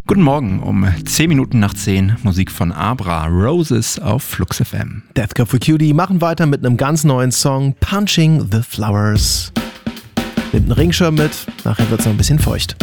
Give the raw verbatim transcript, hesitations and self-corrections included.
Guten Morgen, um zehn Minuten nach zehn, Musik von Abra, Roses auf Flux F M. Death Cab for Cutie machen weiter mit einem ganz neuen Song, Punching the Flowers. Nimmt einen Regenschirm mit, nachher wird es noch ein bisschen feucht.